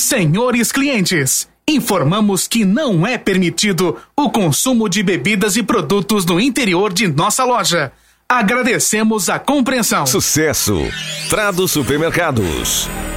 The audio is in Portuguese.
Senhores clientes, informamos que não é permitido o consumo de bebidas e produtos no interior de nossa loja. Agradecemos a compreensão. Sucesso. Trado Supermercados.